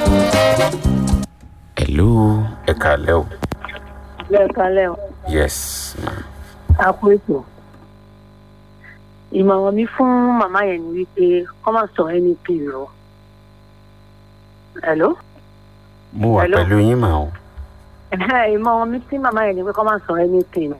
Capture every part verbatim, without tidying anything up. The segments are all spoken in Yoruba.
Hello, ẹ káalẹ́ o. Ẹ káalẹ́ o. Yes, ma. A kú ètò. Ìmọ̀ràn mi fún màmá yẹn ni wípé kó má sọ anything lọ. Hello? Mo wà pẹ̀lú yín mà o. Ìmọ̀ràn mi sí màmá yẹn ni pé kó má sọ anything.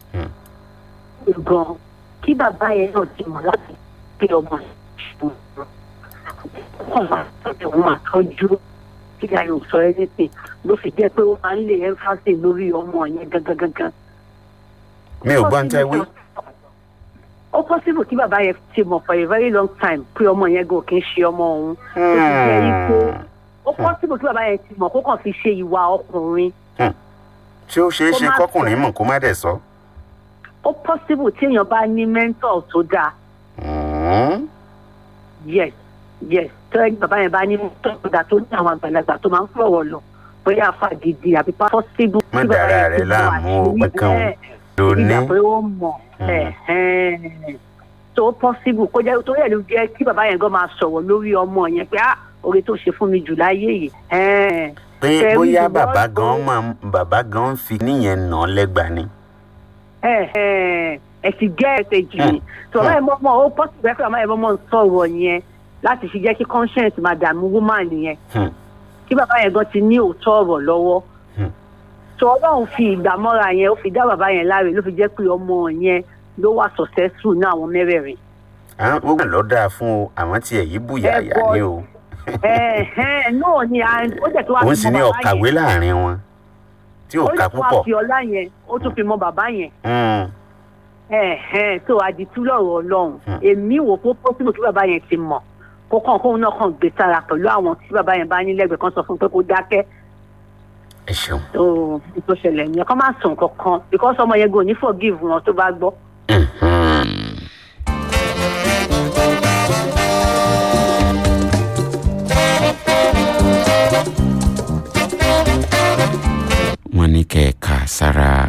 Gan kí bàbá yẹn náà ti mọ̀ láti pé ọmọ yẹn. Kó máa tọ́jú òun máa tọ́jú kí ìyá yóò sọ anything ló fi jẹ́ pé ó máa ń lè emphasis lórí ọmọ yẹn gangan gangan. Mi ò gbọ́n tẹ́ wí. Ó possible kí bàbá yẹn ti mọ̀ for a very long time pé ọmọ yẹn gan kì í ṣe ọmọ òun. Ó ti jẹ́ ipò ó possible kí bàbá yẹn ti mọ̀ kó kàn fi ṣe ìwà ọkùnrin. Ṣé ó ṣeé ṣe kọkùnrin mọ̀ kó má dẹ̀ sọ? Ó possible tí èèyàn bá ní mentor tó dáa. Yes, yes. Tó ẹni bàbá yẹn bá ní mentor tó dáa tó ní àwọn àgbàlagbà tó máa ń fọwọ́ lọ bóyá afa gidi àbí possible. Má dára rẹ̀ láàmú ó pẹ̀kan ló ní. Ìgbà pé ó mọ̀ tó possible kó jẹ́ torí ẹ̀ ló jẹ́ kí bàbá yẹn gan máa sọ̀rọ̀ lórí ọmọ yẹn pé ah oore tó ṣe fún mi jù láyé yìí. Pé bóyá bàbá gan máa bàbá gan fi níyẹn nà lẹ́gbàá ni. Ẹ ti gẹ́ ẹ̀sẹ̀ jù ní. Sọ̀rọ̀ ẹ̀ mọ́ mọ́ ó possible ẹ̀ pé àmọ́ ẹ̀ mọ́ mọ́ ń sọ̀rọ̀ yẹn láti fi jẹ́ kí conscience máa dààmú woman yẹn. Kí bàbá yẹn gan ti ní òótọ́ ọ̀rọ̀ lọ́wọ́. Sọ Ọlọ́run fi ìgbà mọ́ra yẹn ó fi dá bàbá yẹn láre ló fi jẹ́ pé ọmọ yẹn ló wà successful ní àwọn mẹ́rẹ̀ẹ̀rin. Àwọn ó gbà lọ́ dáa fún o àwọn tí ẹ̀ yí bùyà yà ni o. Náà ni ó jẹ́ tó wá fi mọ bàbá yẹn. Òun sì ní ọ̀kàwé láàrin wọn tí ò kà púpọ̀. Ó tún wá fi ọlá yẹn ó tún fi mọ bàbá yẹn. Tó àdìtú lọ́rọ̀ Ọlọ́run èmi wò pé possible kí bàbá yẹn ti mọ̀ kó kàn kóun náà kàn gbé sára pẹ̀lú àwọn tí bàbá yẹn bá ní lẹ́gbẹ̀ẹ́ kan sọ fún pé kó dákẹ́. Ẹ ṣeun. Tó tó ṣẹlẹ̀ yẹn kó má sùn kankan because ọmọ yẹn gò ní forgive wọn tó bá gbọ́. Wọ́n ní kẹ́ ẹ kà sára.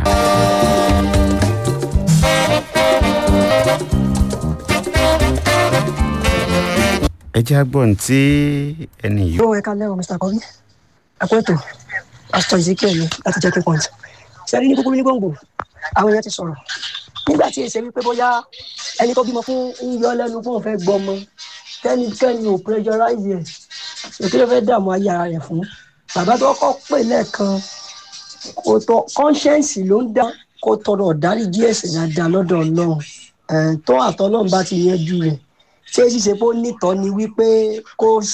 Ẹ jẹ́ àgbọ̀n tí ẹni yìí. Ó ẹ̀ka lẹ́wọ̀n Mister Kobi. Àpótò Pastor Ezekiel ni láti jẹ́ pípọ́ǹt. Sẹ́rí ní kúkúrú ní gbòǹgbò, àwọn èèyàn ti sọ̀rọ̀. Nígbà tí èsè wípé bóyá ẹni tó bímọ fún ń yọ lẹ́nu fún òun fẹ́ gbọmọ, kẹ́nikẹ́ni ò pressurize ẹ̀. Èkó ló fẹ́ dààmú ayé ara rẹ̀ fún. Bàbá tó kọ́ pè lẹ́ẹ̀kan, kò tọ́ conscience ló ń dá kó tọrọ ọ̀dáríjì ẹ̀ṣẹ̀ dáadáa lọ́dọ̀ Ọlọ́run. Ẹ̀ tó àtọ́lọ́run bá ti yanjú rẹ̀. Ṣé ṣíṣe pé ó nítọ́ ni wípé kó